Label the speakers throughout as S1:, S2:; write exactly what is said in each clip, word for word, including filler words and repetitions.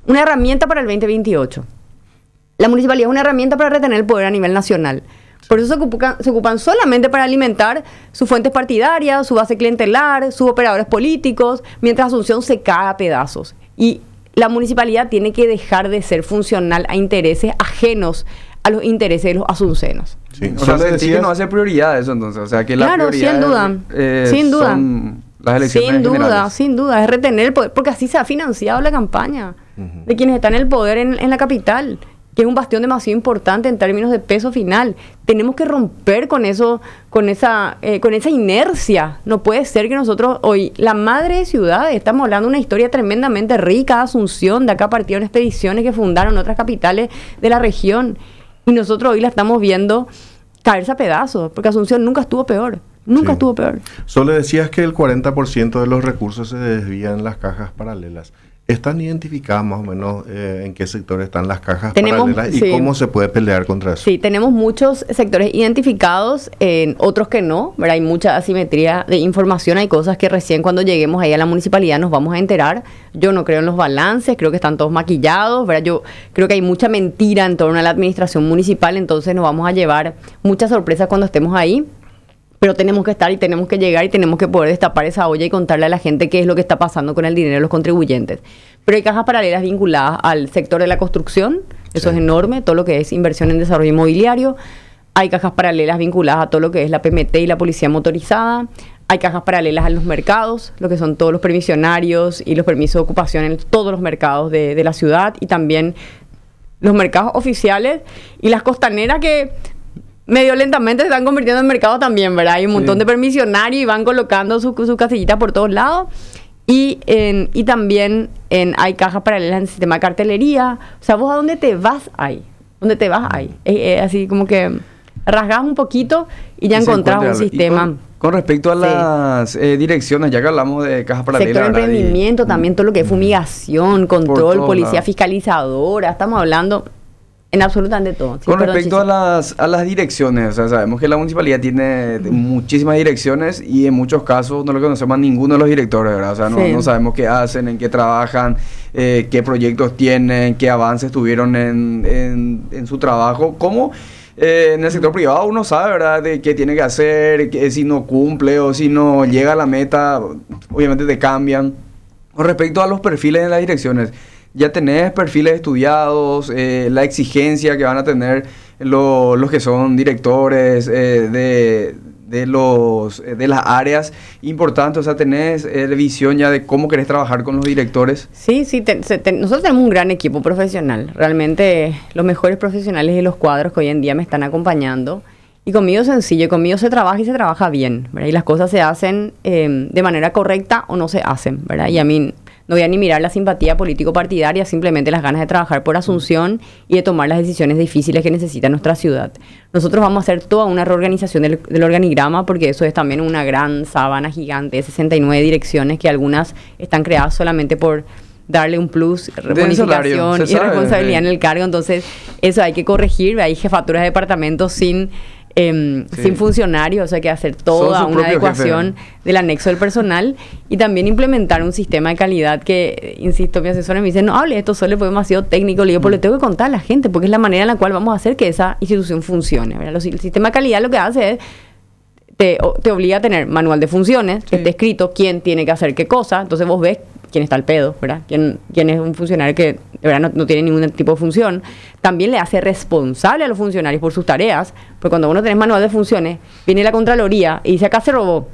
S1: una herramienta para el veinte veintiocho. La municipalidad es una herramienta para retener el poder a nivel nacional. Por eso se ocupan, se ocupan solamente para alimentar sus fuentes partidarias, su base clientelar, sus operadores políticos, mientras Asunción se cae a pedazos. Y la municipalidad tiene que dejar de ser funcional a intereses ajenos a los intereses de los asuncenos.
S2: Sí. O sea, sentí que no hace prioridad eso entonces. O sea, que la
S1: claro,
S2: prioridad
S1: sin duda.
S2: Eh,
S1: sin duda.
S2: Son las elecciones
S1: sin duda,
S2: generales.
S1: sin duda. Es retener el poder, porque así se ha financiado la campaña uh-huh. de quienes están en el poder en, en la capital, que es un bastión demasiado importante en términos de peso final. Tenemos que romper con eso, con esa, eh, con esa inercia. No puede ser que nosotros hoy, la madre de ciudades, estamos hablando de una historia tremendamente rica de Asunción, de acá partieron expediciones que fundaron otras capitales de la región, y nosotros hoy la estamos viendo caerse a pedazos, porque Asunción nunca estuvo peor. Nunca sí. estuvo peor.
S3: Solo decías que el cuarenta por ciento de los recursos se desvían en las cajas paralelas. ¿Están identificadas más o menos eh, en qué sector están las cajas tenemos, paralelas y sí. cómo se puede pelear contra eso?
S1: Sí, tenemos muchos sectores identificados, en otros que no, ¿verdad? Hay mucha asimetría de información, hay cosas que recién cuando lleguemos ahí a la municipalidad nos vamos a enterar. Yo no creo en los balances, creo que están todos maquillados, ¿verdad? Yo creo que hay mucha mentira en torno a la administración municipal, entonces nos vamos a llevar muchas sorpresas cuando estemos ahí. Pero tenemos que estar y tenemos que llegar y tenemos que poder destapar esa olla y contarle a la gente qué es lo que está pasando con el dinero de los contribuyentes. Pero hay cajas paralelas vinculadas al sector de la construcción, eso sí. es enorme, todo lo que es inversión en desarrollo inmobiliario. Hay cajas paralelas vinculadas a todo lo que es la P M T y la policía motorizada. Hay cajas paralelas a los mercados, lo que son todos los permisionarios y los permisos de ocupación en todos los mercados de, de la ciudad, y también los mercados oficiales y las costaneras que medio lentamente se están convirtiendo en mercado también, ¿verdad? Hay un montón sí. de permisionarios y van colocando su, su casillita por todos lados. Y, en, y también en, hay cajas paralelas en el sistema de cartelería. O sea, vos a dónde te vas ahí. ¿Dónde te vas ahí? Es, es así como que rasgas un poquito y ya y encontrás un sistema.
S2: Con, con respecto a las sí. eh, direcciones, ya que hablamos de cajas paralelas.
S1: Sector de emprendimiento, y, también todo lo que es fumigación, control, policía lados. fiscalizadora. Estamos hablando... En absolutamente todo. Sí,
S2: Con respecto a las, a las direcciones, o sea, sabemos que la municipalidad tiene muchísimas direcciones y en muchos casos no lo conocemos a ninguno de los directores, ¿verdad? O sea, no, sí. no sabemos qué hacen, en qué trabajan, eh, qué proyectos tienen, qué avances tuvieron en, en, en su trabajo. ¿Cómo eh, en el sector privado uno sabe, ¿verdad?, de qué tiene que hacer, que, si no cumple o si no llega a la meta, obviamente te cambian. Con respecto a los perfiles en las direcciones, ya tenés perfiles estudiados, eh, la exigencia que van a tener lo, los que son directores eh, de, de, los, eh, de las áreas importantes, o sea, tenés eh, visión ya de cómo querés trabajar con los directores.
S1: Sí, sí, te, te, nosotros tenemos un gran equipo profesional, realmente los mejores profesionales de los cuadros que hoy en día me están acompañando. Y conmigo es sencillo, conmigo se trabaja y se trabaja bien, ¿verdad? Y las cosas se hacen eh, de manera correcta o no se hacen, ¿verdad? Y a mí no voy a ni mirar la simpatía político-partidaria, simplemente las ganas de trabajar por Asunción y de tomar las decisiones difíciles que necesita nuestra ciudad. Nosotros vamos a hacer toda una reorganización del, del organigrama, porque eso es también una gran sábana gigante de sesenta y nueve direcciones, que algunas están creadas solamente por darle un plus, bonificación y responsabilidad en el cargo. Entonces, eso hay que corregir. Hay jefaturas de departamentos sin... Eh, sí. sin funcionarios, o sea, hay que hacer toda una adecuación jefe. del anexo del personal y también implementar un sistema de calidad que, insisto, mi asesor me dice, no hable, esto solo fue demasiado técnico. Le digo, pues mm. le tengo que contar a la gente, porque es la manera en la cual vamos a hacer que esa institución funcione, ¿verdad? El sistema de calidad lo que hace es te, te obliga a tener manual de funciones, sí. que esté escrito quién tiene que hacer qué cosa, entonces vos ves quién está al pedo, ¿verdad? Quién, quién es un funcionario que de verdad no, no tiene ningún tipo de función. También le hace responsable a los funcionarios por sus tareas, porque cuando uno tiene manual de funciones, viene la Contraloría y dice, acá se robó.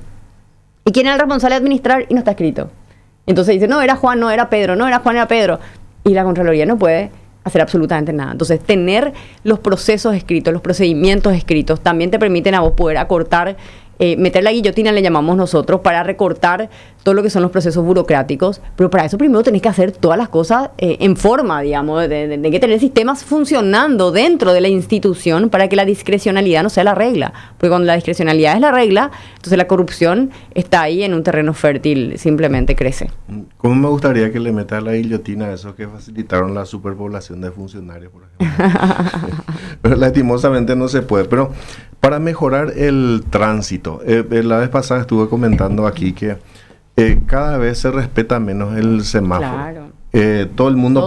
S1: ¿Y quién era el responsable de administrar? Y no está escrito. Entonces dice, no, era Juan, no era Pedro, no, era Juan, era Pedro. Y la Contraloría no puede hacer absolutamente nada. Entonces, tener los procesos escritos, los procedimientos escritos, también te permiten a vos poder acortar, eh, meter la guillotina, le llamamos nosotros, para recortar todo lo que son los procesos burocráticos. Pero para eso primero tenés que hacer todas las cosas eh, en forma, digamos, de, de, de que tener sistemas funcionando dentro de la institución para que la discrecionalidad no sea la regla. Porque cuando la discrecionalidad es la regla, entonces la corrupción está ahí en un terreno fértil, simplemente crece.
S3: ¿Cómo me gustaría que le metas la guillotina a esos que facilitaron la superpoblación de funcionarios, por ejemplo? Pero lastimosamente no se puede. Pero para mejorar el tránsito, eh, la vez pasada estuve comentando aquí que eh, cada vez se respeta menos el semáforo.
S1: Claro.
S3: Eh, todo el mundo